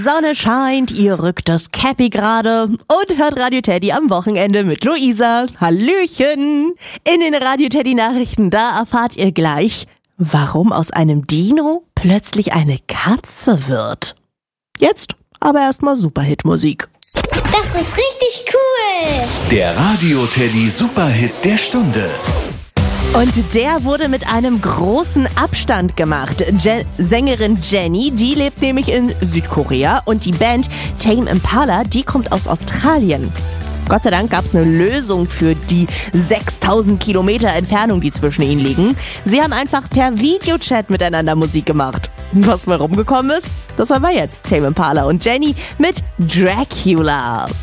Sonne scheint, ihr rückt das Cappy gerade und hört Radio Teddy am Wochenende mit Luisa. Hallöchen! In den Radio Teddy Nachrichten, da erfahrt ihr gleich, warum aus einem Dino plötzlich eine Katze wird. Jetzt aber erstmal Superhit-Musik. Das ist richtig cool! Der Radio Teddy Superhit der Stunde. Und der wurde mit einem großen Abstand gemacht. Sängerin Jennie, die lebt nämlich in Südkorea und die Band Tame Impala, die kommt aus Australien. Gott sei Dank gab es eine Lösung für die 6000 Kilometer Entfernung, die zwischen ihnen liegen. Sie haben einfach per Videochat miteinander Musik gemacht. Was mal rumgekommen ist, das hören wir jetzt. Tame Impala und Jennie mit Dracula.